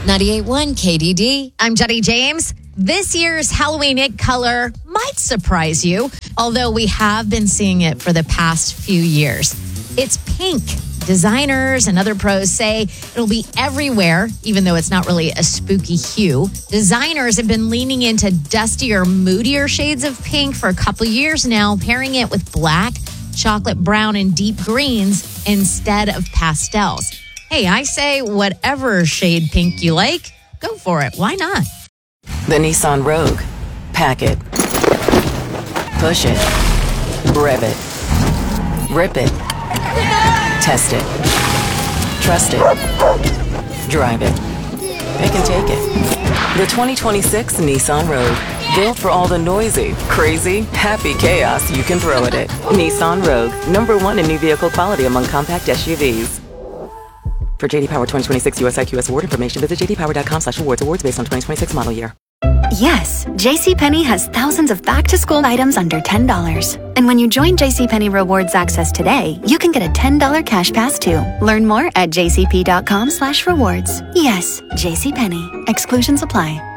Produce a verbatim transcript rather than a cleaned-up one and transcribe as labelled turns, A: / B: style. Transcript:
A: ninety-eight point one K D D.
B: I'm Jenny James. This year's Halloween it color might surprise you, although we have been seeing it for the past few years. It's pink. Designers and other pros say it'll be everywhere, even though it's not really a spooky hue. Designers have been leaning into dustier, moodier shades of pink for a couple years now, pairing it with black, chocolate brown, and deep greens instead of pastels. Hey, I say whatever shade pink you like, go for it. Why not?
C: The Nissan Rogue. Pack it. Push it. Rev it. Rip it. Test it. Trust it. Drive it. Pick and take it. The twenty twenty-six Nissan Rogue. Built for all the noisy, crazy, happy chaos you can throw at it. Nissan Rogue. Number one in new vehicle quality among compact S U Vs. For J D Power twenty twenty-six U S I Q S award information, visit j d power dot com slash awards. Awards based on twenty twenty-six model year.
D: Yes, JCPenney has thousands of back-to-school items under ten dollars. And when you join JCPenney Rewards Access today, you can get a ten dollars cash pass too. Learn more at j c p dot com slash rewards. Yes, JCPenney. Exclusions apply.